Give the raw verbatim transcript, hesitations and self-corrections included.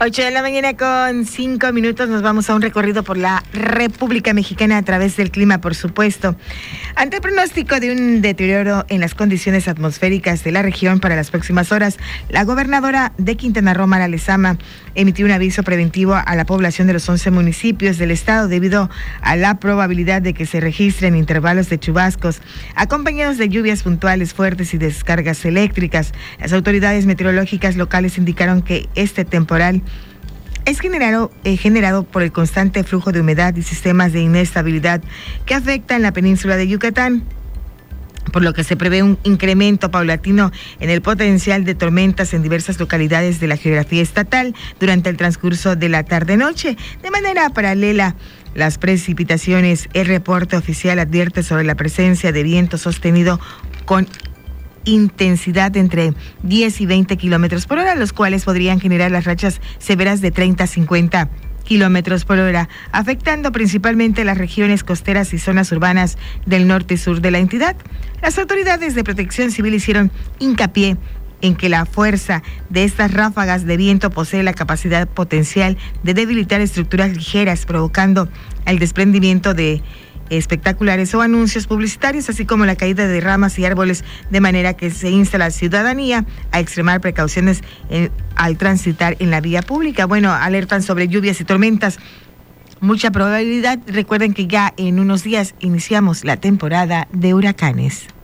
ocho de la mañana con cinco minutos nos vamos a un recorrido por la República Mexicana a través del clima, por supuesto. Ante el pronóstico de un deterioro en las condiciones atmosféricas de la región para las próximas horas, la gobernadora de Quintana Roo, Mara Lezama, emitió un aviso preventivo a la población de los once municipios del estado debido a la probabilidad de que se registren intervalos de chubascos acompañados de lluvias puntuales fuertes y descargas eléctricas. Las autoridades meteorológicas locales indicaron que este temporal es generado, eh, generado por el constante flujo de humedad y sistemas de inestabilidad que afectan la península de Yucatán, por lo que se prevé un incremento paulatino en el potencial de tormentas en diversas localidades de la geografía estatal durante el transcurso de la tarde-noche. De manera paralela, las precipitaciones, el reporte oficial advierte sobre la presencia de viento sostenido con intensidad entre diez y veinte kilómetros por hora, los cuales podrían generar las rachas severas de treinta a cincuenta kilómetros por hora, afectando principalmente las regiones costeras y zonas urbanas del norte y sur de la entidad. Las autoridades de protección civil hicieron hincapié en que la fuerza de estas ráfagas de viento posee la capacidad potencial de debilitar estructuras ligeras, provocando el desprendimiento de espectaculares o anuncios publicitarios, así como la caída de ramas y árboles, de manera que se insta a la ciudadanía a extremar precauciones en, al transitar en la vía pública. Bueno, alertan sobre lluvias y tormentas, mucha probabilidad. Recuerden que ya en unos días iniciamos la temporada de huracanes.